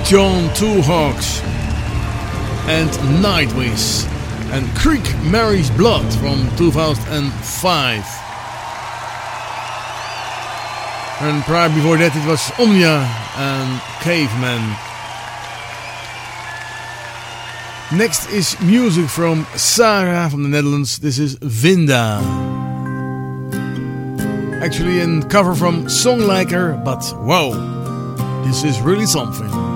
John Two Hawks and Nightwish and Creek Mary's Blood from 2005. And prior before that it was Omnia and Caveman. Next is music from Sarah from the Netherlands. This is Vinda. Actually a cover from Songliker, but wow, this is really something.